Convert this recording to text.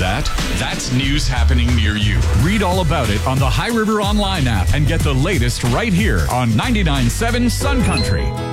that? That's news happening near you. Read all about it on the High River Online app and get the latest right here on 99.7 Sun Country.